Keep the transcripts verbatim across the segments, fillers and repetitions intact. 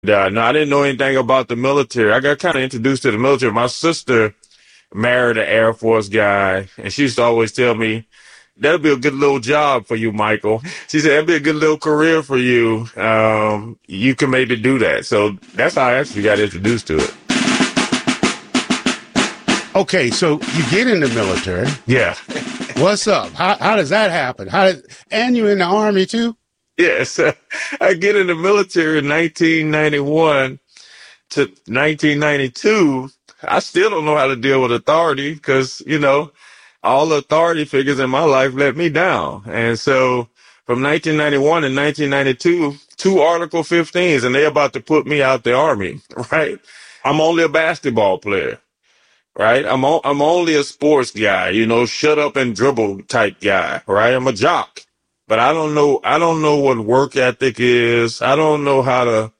Uh, no, I didn't know anything about the military. I got kind of introduced to the military. My sister married an Air Force guy, and she used to always tell me, that'll be a good little job for you, Michael. She said, that'll be a good little career for you. Um, you can maybe do that. So that's how I actually got introduced to it. Okay, so you get in the military. Yeah. What's up? How how does that happen? How did, and you in the Army too? Yes. I get in the military in nineteen ninety-one to nineteen ninety-two. I still don't know how to deal with authority because, you know, all the authority figures in my life let me down. And so from nineteen ninety-one to nineteen ninety-two, two Article fifteens, and they're about to put me out the Army, right? I'm only a basketball player, right? I'm o- I'm only a sports guy, you know, shut up and dribble type guy, right? I'm a jock, but I don't know, I don't know what work ethic is. I don't know how to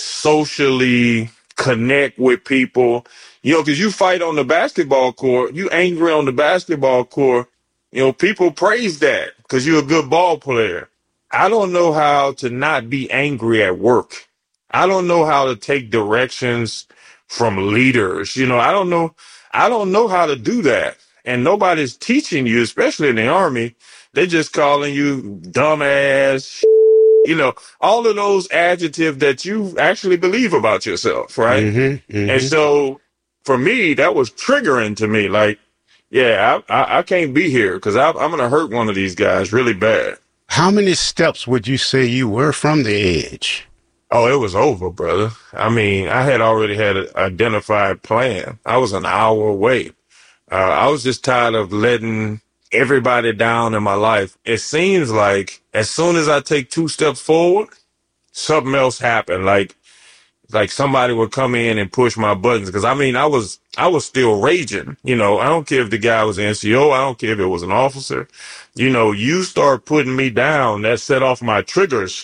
socially connect with people, you know, because you fight on the basketball court, you angry on the basketball court, you know, people praise that because you're a good ball player. I don't know how to not be angry at work. I don't know how to take directions from leaders. You know, I don't know. I don't know how to do that. And nobody's teaching you, especially in the Army. They're just calling you dumbass, you know, all of those adjectives that you actually believe about yourself, right? Mm-hmm, mm-hmm. And so for me, that was triggering to me. Like, yeah, I, I, I can't be here because I'm going to hurt one of these guys really bad. How many steps would you say you were from the edge? Oh, it was over, brother. I mean, I had already had an identified plan. I was an hour away. Uh, I was just tired of letting everybody down in my life. It seems like as soon as I take two steps forward, something else happened. Like, like somebody would come in and push my buttons. Cause I mean, I was, I was still raging. You know, I don't care if the guy was N C O. I don't care if it was an officer. You know, you start putting me down, that set off my triggers.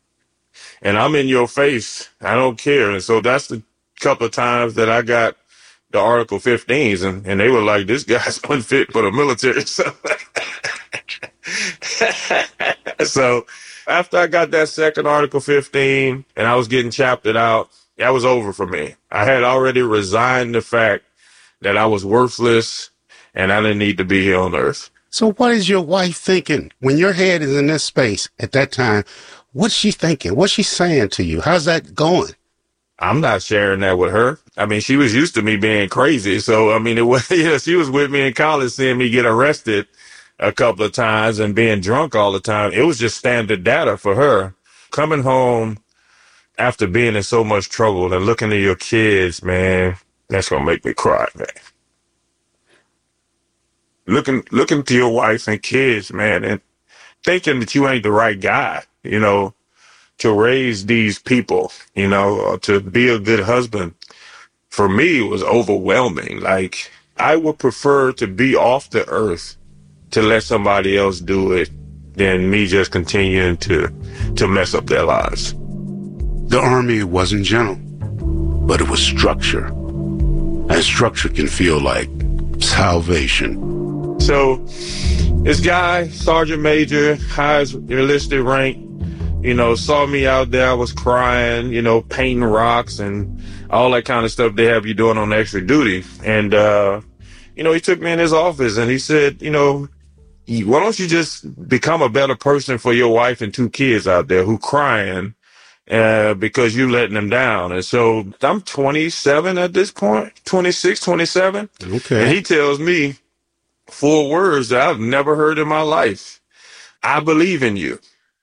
And I'm in your face. I don't care. And so that's the couple of times that I got the Article fifteens, and, and they were like, this guy's unfit for the military. So, so after I got that second Article fifteen and I was getting chaptered out, that was over for me. I had already resigned the fact that I was worthless and I didn't need to be here on earth. So what is your wife thinking when your head is in this space at that time? What's she thinking? What's she saying to you? How's that going? I'm not sharing that with her. I mean, she was used to me being crazy. So, I mean, it was, yeah, she was with me in college seeing me get arrested a couple of times and being drunk all the time. It was just standard data for her. Coming home after being in so much trouble and looking at your kids, man, that's going to make me cry, man. Looking, looking to your wife and kids, man, and thinking that you ain't the right guy, you know, to raise these people, you know, or to be a good husband, for me, it was overwhelming. Like, I would prefer to be off the earth to let somebody else do it than me just continuing to, to mess up their lives. The Army wasn't gentle, but it was structure. And structure can feel like salvation. So this guy, Sergeant Major, highest enlisted rank, you know, saw me out there. I was crying, you know, painting rocks and all that kind of stuff they have you doing on extra duty. And, uh, you know, he took me in his office and he said, you know, why don't you just become a better person for your wife and two kids out there who crying uh, because you letting them down. And so I'm twenty-seven at this point, twenty-six, twenty-seven. Okay. And he tells me four words that I've never heard in my life. I believe in you.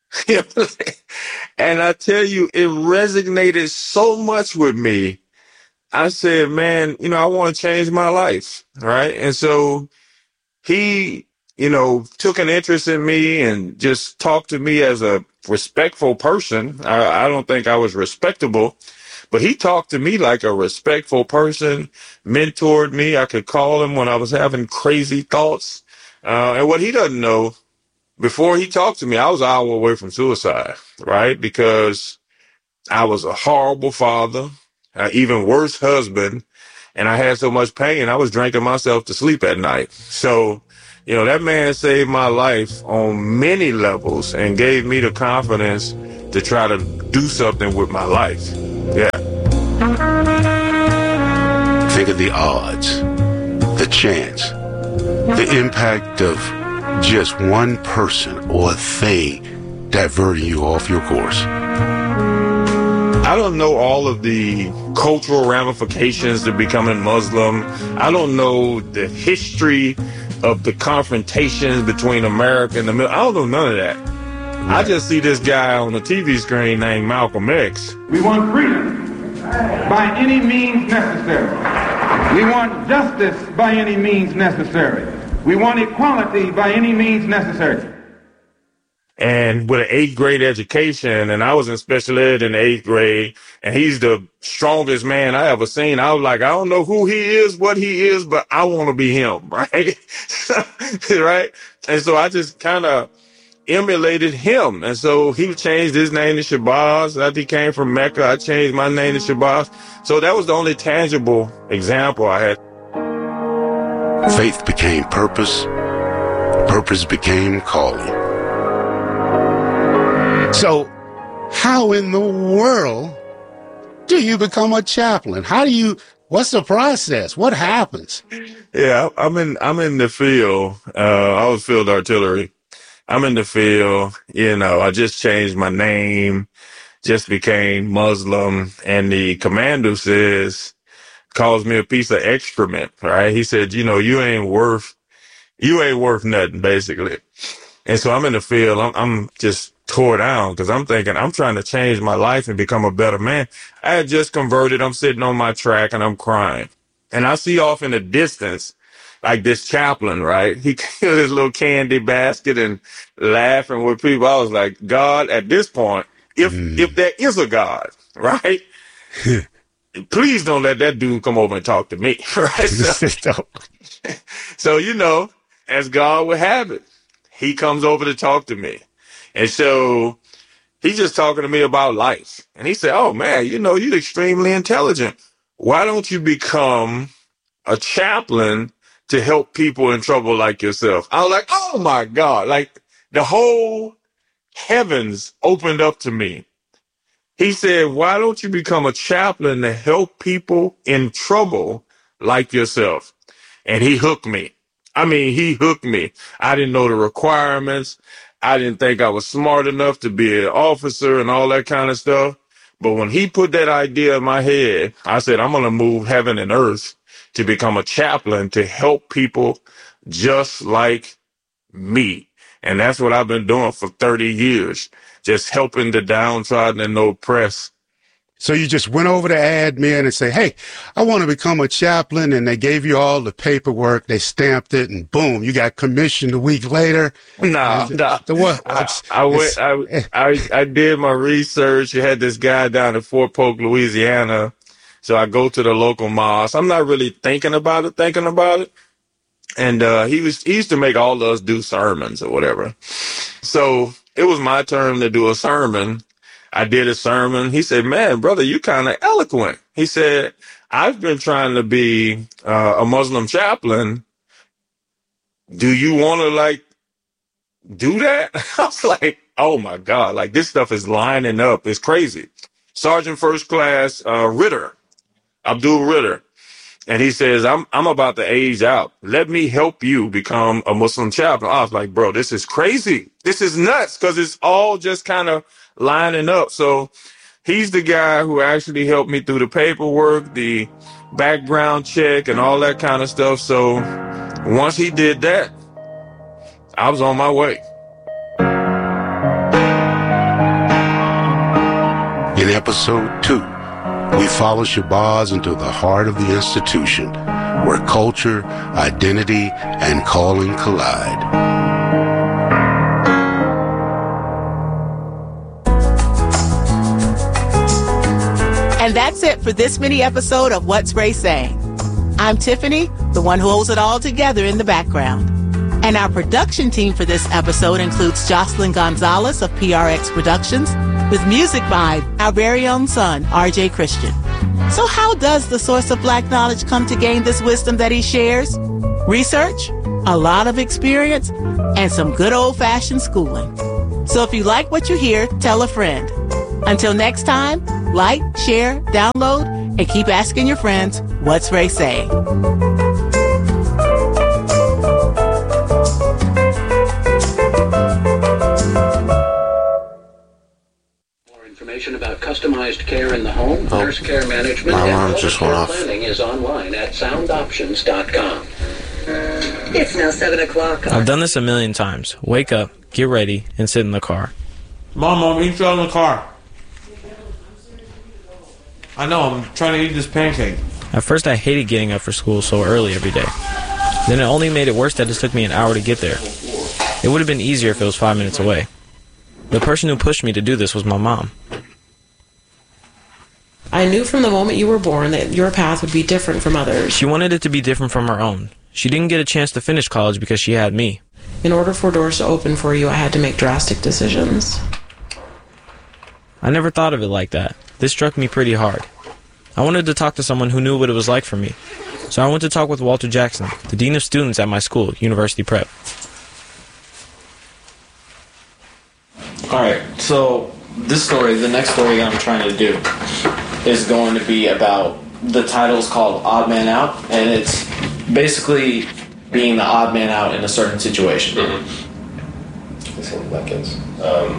And I tell you, it resonated so much with me. I said, man, you know, I want to change my life. Right. And so he, you know, took an interest in me and just talked to me as a respectful person. I, I don't think I was respectable, but he talked to me like a respectful person, mentored me. I could call him when I was having crazy thoughts. Uh, and what he doesn't know, before he talked to me, I was an hour away from suicide, right? Because I was a horrible father, an even worse husband, and I had so much pain, I was drinking myself to sleep at night. So, you know, that man saved my life on many levels and gave me the confidence to try to do something with my life. Yeah. Think of the odds, the chance, the impact of just one person or thing diverting you off your course. I don't know all of the cultural ramifications to becoming Muslim. I don't know the history of the confrontations between America and the Middle. I don't know none of that. Right. I just see this guy on the T V screen named Malcolm X. We want freedom by any means necessary. We want justice by any means necessary. We want equality by any means necessary. And with an eighth grade education, and I was in special ed in the eighth grade, and he's the strongest man I ever seen. I was like, I don't know who he is, what he is, but I want to be him, right? Right? And so I just kind of emulated him. And so he changed his name to Shabazz. After he came from Mecca, I changed my name to Shabazz. So that was the only tangible example I had. Faith became purpose. Purpose became calling. So how in the world do you become a chaplain? How do you, what's the process? What happens? Yeah, I'm in, I'm in the field. Uh, I was field artillery. I'm in the field. You know, I just changed my name, just became Muslim. And the commander says, calls me a piece of excrement, right? He said, you know, you ain't worth, you ain't worth nothing, basically. And so I'm in the field. I'm, I'm just tore down because I'm thinking I'm trying to change my life and become a better man. I had just converted. I'm sitting on my track and I'm crying. And I see off in the distance, like this chaplain, right? He killed his little candy basket and laughing with people. I was like, God, at this point, if, mm. if there is a God, right? Please don't let that dude come over and talk to me, right? So, so, you know, as God would have it, he comes over to talk to me. And so he's just talking to me about life. And he said, oh, man, you know, you're extremely intelligent. Why don't you become a chaplain to help people in trouble like yourself? I was like, oh, my God, like the whole heavens opened up to me. He said, why don't you become a chaplain to help people in trouble like yourself? And he hooked me. I mean, he hooked me. I didn't know the requirements. I didn't think I was smart enough to be an officer and all that kind of stuff. But when he put that idea in my head, I said, I'm going to move heaven and earth to become a chaplain to help people just like me. And that's what I've been doing for thirty years, just helping the downtrodden and the oppressed. So you just went over to admin and say, hey, I want to become a chaplain. And they gave you all the paperwork. They stamped it and boom, you got commissioned a week later. No, no. The what? I, I went, I, I, I did my research. You had this guy down in Fort Polk, Louisiana. So I go to the local mosque. I'm not really thinking about it, thinking about it. And, uh, he was, he used to make all of us do sermons or whatever. So it was my turn to do a sermon. I did a sermon. He said, man, brother, you kind of eloquent. He said, I've been trying to be uh, a Muslim chaplain. Do you want to like do that? I was like, oh my God, like this stuff is lining up. It's crazy. Sergeant First Class uh, Ritter, Abdul Ritter. And he says, I'm I'm about to age out. Let me help you become a Muslim chaplain. I was like, bro, this is crazy. This is nuts because it's all just kind of lining up. So he's the guy who actually helped me through the paperwork, the background check and all that kind of stuff. So once he did that, I was on my way. In episode two, we follow Shabazz into the heart of the institution where culture, identity, and calling collide. And that's it for this mini episode of What's Ray Saying? I'm Tiffany, the one who holds it all together in the background. And our production team for this episode includes Jocelyn Gonzalez of P R X Productions, with music by our very own son, R J Christian. So how does the source of Black knowledge come to gain this wisdom that he shares? Research, a lot of experience, and some good old-fashioned schooling. So if you like what you hear, tell a friend. Until next time, Like, share, download, and keep asking your friends, what's Ray saying? Information about customized care in the home, oh, nurse care management, my alarm and just went off. Planning is online at sound options dot com. It's now seven o'clock. I've done this a million times. Wake up, get ready, and sit in the car. Mom, Mom, eat in the car. I know, I'm trying to eat this pancake. At first, I hated getting up for school so early every day. Then it only made it worse that it took me an hour to get there. It would have been easier if it was five minutes away. The person who pushed me to do this was my mom. I knew from the moment you were born that your path would be different from others. She wanted it to be different from her own. She didn't get a chance to finish college because she had me. In order for doors to open for you, I had to make drastic decisions. I never thought of it like that. This struck me pretty hard. I wanted to talk to someone who knew what it was like for me. So I went to talk with Walter Jackson, the dean of students at my school, University Prep. Alright, so this story, the next story that I'm trying to do, is going to be about, the title is called Odd Man Out, and it's basically being the odd man out in a certain situation. Mm-hmm. The same black kids. Um,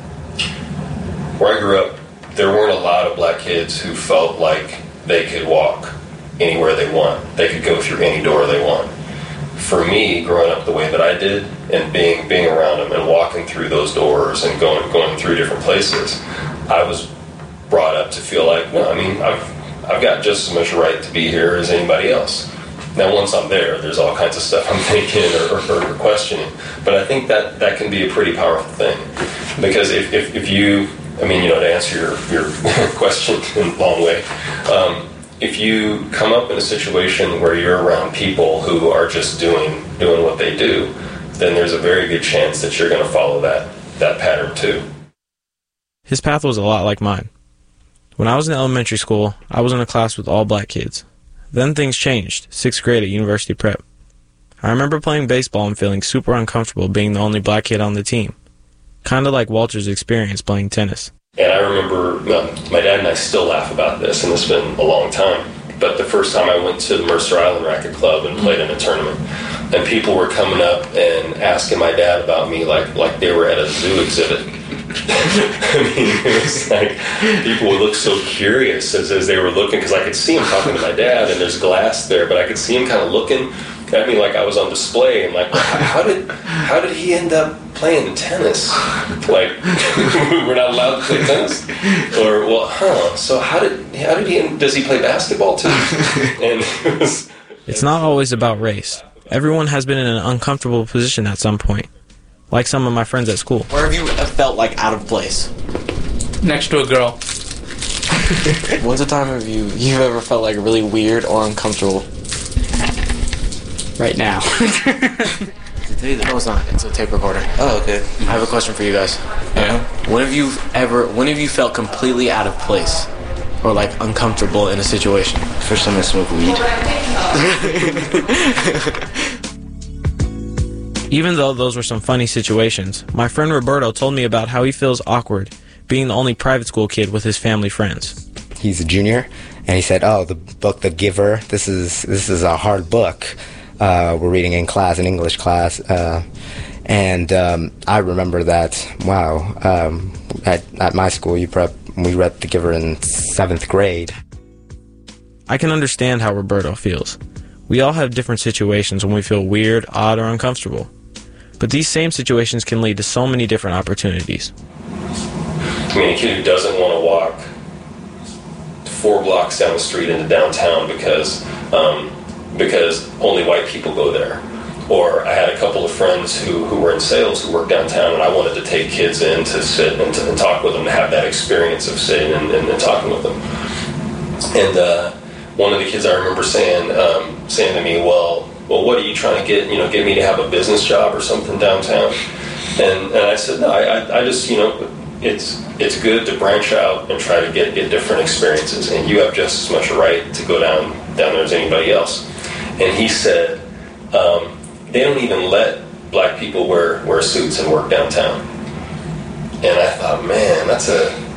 where I grew up, there weren't a lot of black kids who felt like they could walk anywhere they want. They could go through any door they want. For me, growing up the way that I did, and being being around them and walking through those doors and going going through different places, I was brought up to feel like, no, I mean, I've I've got just as much right to be here as anybody else. Now, once I'm there, there's all kinds of stuff I'm thinking or, or, or questioning. But I think that that can be a pretty powerful thing, because if if, if you, I mean, you know, to answer your your question in a long way. Um, If you come up in a situation where you're around people who are just doing doing what they do, then there's a very good chance that you're going to follow that, that pattern too. His path was a lot like mine. When I was in elementary school, I was in a class with all black kids. Then things changed, sixth grade at University Prep. I remember playing baseball and feeling super uncomfortable being the only black kid on the team. Kind of like Walter's experience playing tennis. And I remember, well, my dad and I still laugh about this, and it's been a long time, but the first time I went to the Mercer Island Racquet Club and played in a tournament, and people were coming up and asking my dad about me like like they were at a zoo exhibit. I mean, it was like people would look so curious as, as they were looking, because I could see him talking to my dad, and there's glass there, but I could see him kind of looking at me like I was on display, and like, how did how did he end up playing tennis? Like, we're not allowed to play tennis? Or, well, huh, so how did how did he, does he play basketball too? And it was, it's not always about race. Everyone has been in an uncomfortable position at some point, like some of my friends at school. Where have you felt like out of place? Next to a girl. When's the time have you you've ever felt like really weird or uncomfortable? Right now. No, it's not. It's a tape recorder. Oh, okay. I have a question for you guys. Yeah. When have you ever, when have you felt completely out of place or like uncomfortable in a situation? First time I smoked weed. Even though those were some funny situations, my friend Roberto told me about how he feels awkward being the only private school kid with his family friends. He's a junior, and he said, "Oh, the book, The Giver. This is this is a hard book. Uh, we're reading in class, in English class." Uh, and um, I remember that. Wow, um, at at my school, you prep. We read The Giver in seventh grade. I can understand how Roberto feels. We all have different situations when we feel weird, odd, or uncomfortable. But these same situations can lead to so many different opportunities. I mean, a kid who doesn't want to walk four blocks down the street into downtown because um, because only white people go there. Or I had a couple of friends who, who were in sales who worked downtown, and I wanted to take kids in to sit and, to, and talk with them, to have that experience of sitting and, and, and talking with them. And uh, one of the kids I remember saying um, saying to me, well, well, what are you trying to get, you know, get me to have a business job or something downtown? And and I said, no, I, I just, you know, it's it's good to branch out and try to get, get different experiences, and you have just as much right to go down, down there as anybody else. And he said, um, they don't even let black people wear, wear suits and work downtown. And I thought, man, that's a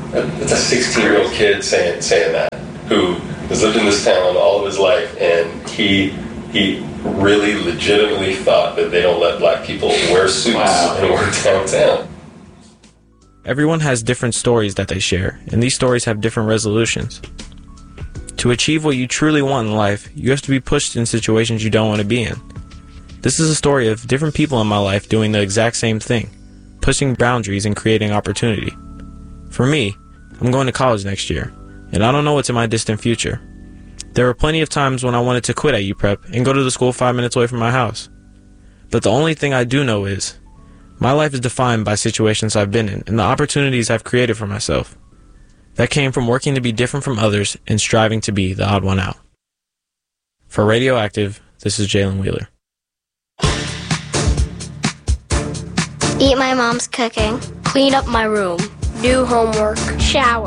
It's a sixteen-year-old kid saying saying that, who has lived in this town all of his life, and he he really legitimately thought that they don't let black people wear suits wow. and work downtown. Everyone has different stories that they share, and these stories have different resolutions. To achieve what you truly want in life, you have to be pushed in situations you don't want to be in. This is a story of different people in my life doing the exact same thing, pushing boundaries and creating opportunity. For me, I'm going to college next year, and I don't know what's in my distant future. There were plenty of times when I wanted to quit at U Prep and go to the school five minutes away from my house. But the only thing I do know is, my life is defined by situations I've been in and the opportunities I've created for myself. That came from working to be different from others and striving to be the odd one out. For Radioactive, this is Jalen Wheeler. Eat my mom's cooking. Clean up my room. Do homework. Shower.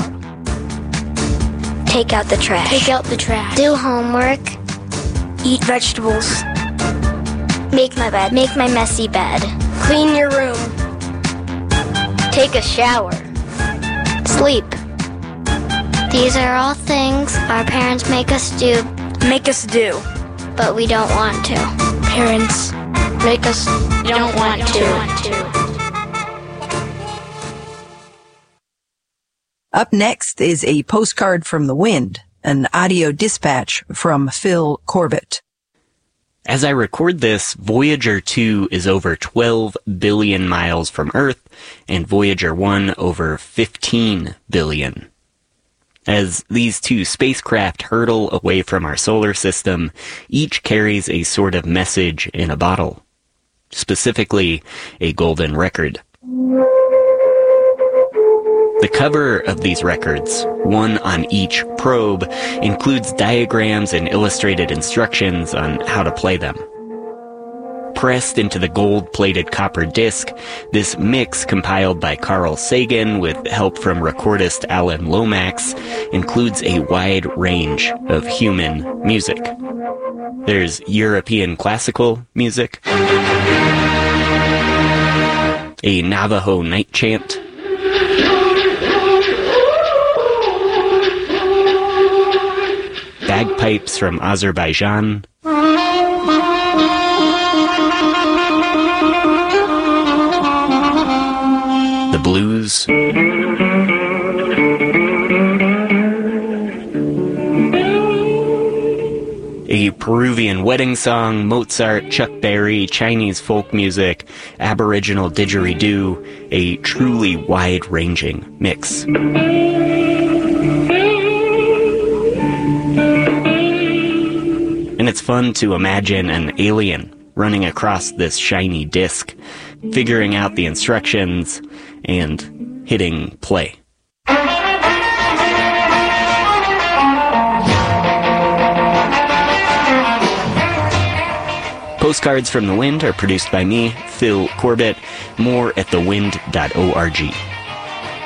Take out the trash. Take out the trash. Do homework. Eat vegetables. Make my bed. Make my messy bed. Clean your room. Take a shower. Sleep. These are all things our parents make us do. Make us do. But we don't want to. Parents make us don't, don't want, want to. Want to. Up next is a postcard from the wind, an audio dispatch from Phil Corbett. As I record this, Voyager two is over twelve billion miles from Earth, and Voyager one over fifteen billion. As these two spacecraft hurtle away from our solar system, each carries a sort of message in a bottle. Specifically, a golden record. The cover of these records, one on each probe, includes diagrams and illustrated instructions on how to play them. Pressed into the gold-plated copper disc, this mix compiled by Carl Sagan with help from recordist Alan Lomax includes a wide range of human music. There's European classical music, a Navajo night chant, bagpipes from Azerbaijan, the blues, a Peruvian wedding song, Mozart, Chuck Berry, Chinese folk music, Aboriginal didgeridoo, a truly wide-ranging mix. And it's fun to imagine an alien running across this shiny disc, figuring out the instructions, and hitting play. Postcards from the Wind are produced by me, Phil Corbett. More at the wind dot org.